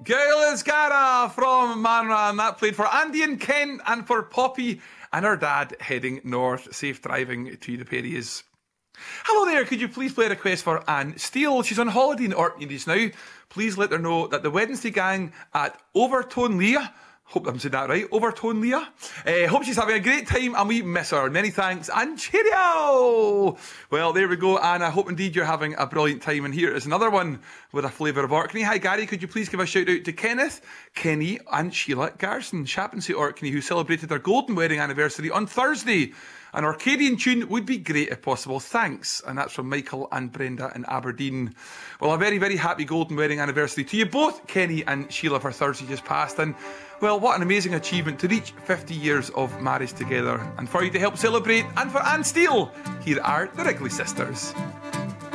Gail Iscara from Manran. That played for Andy and Ken and for Poppy and her dad heading north. Safe driving to the Perrys. Hello there, could you please play a request for Anne Steele? She's on holiday in Orkney just now. Please let her know that the Wednesday gang at Overtone Leah, hope I'm saying that right, Overtone Leah, hope she's having a great time and we miss her. Many thanks and cheerio! Well, there we go, Anne. I hope indeed you're having a brilliant time. And here is another one with a flavour of Orkney. Hi Gary, could you please give a shout out to Kenneth, Kenny and Sheila Garson, Chappensy Orkney, who celebrated their golden wedding anniversary on Thursday. An Orcadian tune would be great if possible. Thanks. And that's from Michael and Brenda in Aberdeen. Well, a very, very happy golden wedding anniversary to you both, Kenny and Sheila, for Thursday just past. And, well, what an amazing achievement to reach 50 years of marriage together. And for you to help celebrate, and for Anne Steele, here are the Wrigley Sisters.